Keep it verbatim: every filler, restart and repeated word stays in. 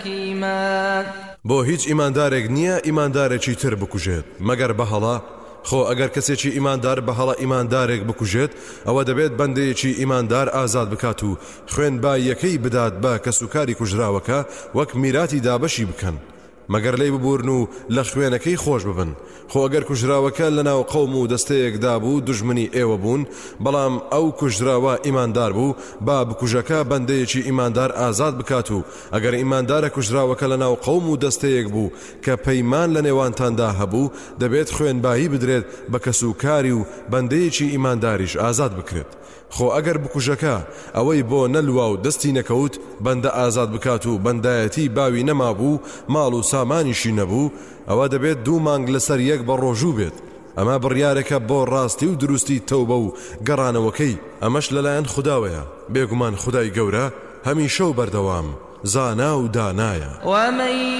حكيما بۆ هیچ ئیماندارێک نییە ئیماندارێکی تر بکوژێت مەگەر بە هەڵا خۆ ئەگەر کەسێکی ئیماندار بە هەڵا ئیماندارێک بکوژێت ئەوە دەبێت بەندەیەکی ئیماندار ئازاد بکات و خوێنباییەکەی بدات بە کەسوکاری کوژراوەکە وەک میراتی دابەشی بکەن مەگەر لێی ببورن و لە خوێنەکەی خۆش ببن خۆ ئەگەر کوژراوەکە لەناو قەوم و دەستەیەکدا بوو دژمنی ئێوە بوون بەڵام ئەو کوژراوە ئیماندار بوو با بکوژەکە بەندەیەکی ئیماندار ئازاد بکات و ئەگەر ئیماندارە کوژراوەکە لەناو قەوم و دەستەیەک بوو کە پەیمان لە نێوانتاندا هەبوو دەبێت خوێنبایی بدرێت بە کەسوکاری و بەندەیەکی ئیمانداریش ئازاد بکرێت خۆ ئەگەر بکوژەکە ئەوەی بۆ نەلوا و دەستی نەکەوت بەندە ئازاد بکات و بەندایەتی باوی نەمابوو ماڵ و سامانیشی نەبوو ئەوە دەبێت دوو مانگ لەسەر یەک بە ڕۆژوو بێت ئەمە بڕیارێکە بۆ ڕاستی و دروستی تەوبە و گەڕانەوەکەی ئەمەش لەلایەن خودداوەیە بێگومان خودای گەورە هەمیشە و بەردەوام زانا و دانایە.